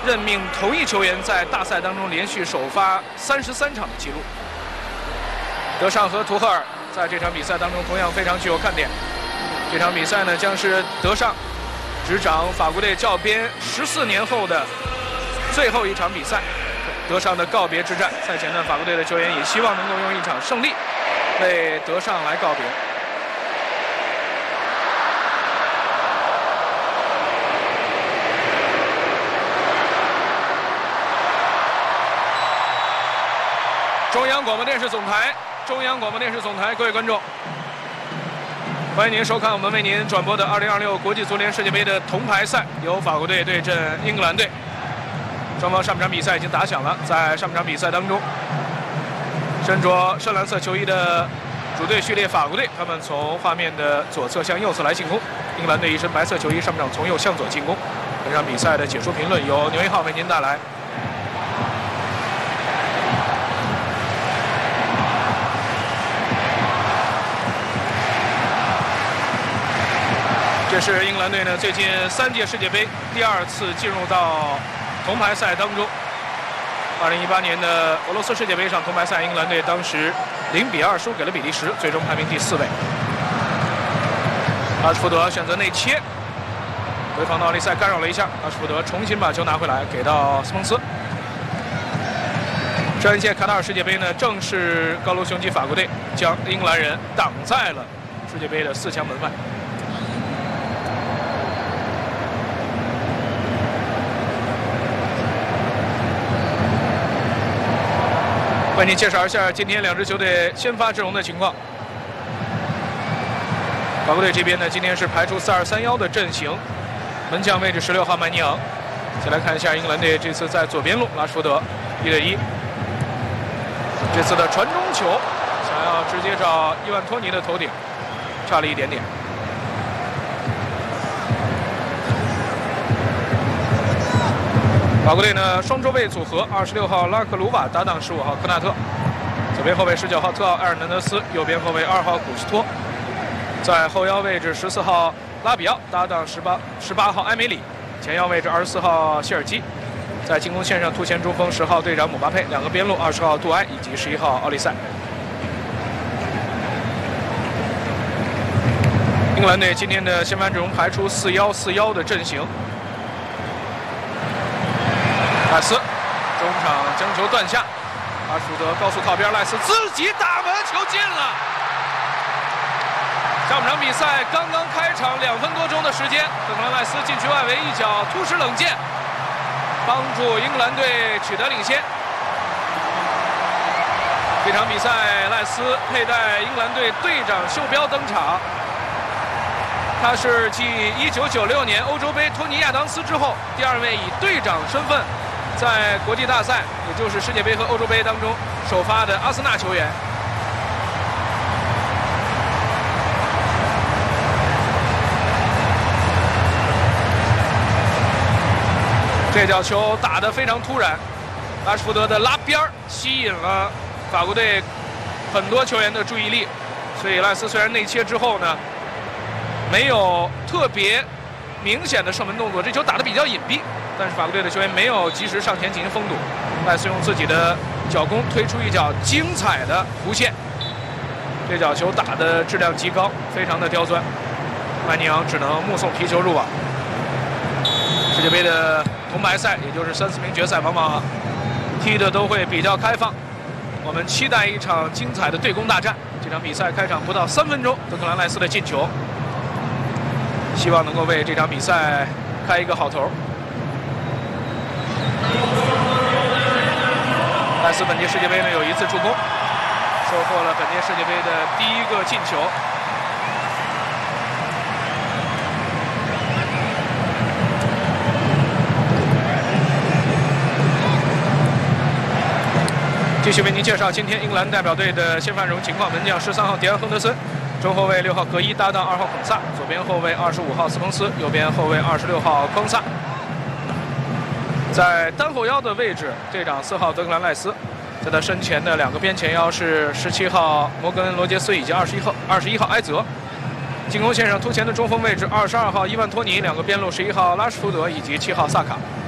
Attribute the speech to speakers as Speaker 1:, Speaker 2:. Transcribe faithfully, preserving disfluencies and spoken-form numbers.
Speaker 1: 任命同一球员在大赛当中连续首发三十三场的记录。德尚和图赫尔在这场比赛当中同样非常具有看点。这场比赛呢，将是德尚执掌法国队教鞭十四年后的最后一场比赛，德尚的告别之战。赛前呢，法国队的球员也希望能够用一场胜利为德尚来告别。中央广播电视总台，中央广播电视总台，各位观众，欢迎您收看我们为您转播的二零二六国际足联世界杯的铜牌赛，由法国队对阵英格兰队。双方上半场比赛已经打响了，在上半场比赛当中，身着深蓝色球衣的主队序列法国队，他们从画面的左侧向右侧来进攻；英格兰队一身白色球衣，上半场从右向左进攻。本场比赛的解说评论由牛一号为您带来。这是英格兰队呢最近三届世界杯第二次进入到铜牌赛当中。二零一八年的俄罗斯世界杯上铜牌赛，英格兰队当时零比二输给了比利时，最终排名第四位。拉什福德选择内切，回防的奥利塞干扰了一下，拉什福德重新把球拿回来，给到斯彭斯。上一届卡塔尔世界杯呢，正是高卢雄鸡法国队将英格兰人挡在了世界杯的四强门外。为您介绍一下今天两支球队先发阵容的情况。法国队这边呢，今天是排出四二三一的阵型，门将位置十六号曼尼昂。先来看一下英格兰队这次在左边路，拉什福德一对一。这次的传中球想要直接找伊万托尼的头顶，差了一点点。法国队呢，双中卫组合，二十六号拉克鲁瓦搭档十五号科纳特，左边后卫十九号特奥埃尔南德斯，右边后卫二号古斯托，在后腰位置十四号拉比奥搭档十八十八号埃梅里，前腰位置二十四号谢尔基，在进攻线上突前中锋十号队长姆巴佩，两个边路二十号杜埃以及十一号奥利塞。英格兰队今天的先发阵容排出四幺四幺的阵型。赖斯中场将球断下，拉什福德高速靠边，赖斯自己打门，球进了。上半场比赛刚刚开场两分多钟的时间，德克兰赖斯禁区外围一脚突施冷箭，帮助英格兰队取得领先。这场比赛赖斯佩戴英格兰队队长袖标登场，他是继一九九六年欧洲杯托尼亚当斯之后第二位以队长身份在国际大赛，也就是世界杯和欧洲杯当中首发的阿森纳球员。这脚球打得非常突然，拉什福德的拉边吸引了法国队很多球员的注意力，所以赖斯虽然内切之后呢没有特别明显的射门动作，这球打得比较隐蔽，但是法国队的球员没有及时上前进行封堵，赖斯用自己的脚弓推出一脚精彩的弧线，这脚球打的质量极高，非常的刁钻，曼尼昂只能目送皮球入网。世界杯的铜牌赛，也就是三四名决赛，往往踢的都会比较开放，我们期待一场精彩的对攻大战。这场比赛开场不到三分钟，德克兰赖斯的进球，希望能够为这场比赛开一个好头。赖斯本届世界杯呢有一次助攻，收获了本届世界杯的第一个进球。继续为您介绍今天英格兰代表队的先发阵容情况。门将十三号迪安亨德森，中后卫六号格伊搭档二号孔萨，左边后卫二十五号斯彭斯，右边后卫二十六号匡萨。在单后腰的位置，队长四号德克兰赖斯，在他身前的两个边前腰是十七号摩根罗杰斯以及二十一号二十一号埃泽。进攻线上突前的中锋位置二十二号伊万托尼，两个边路十一号拉什福德以及七号萨卡。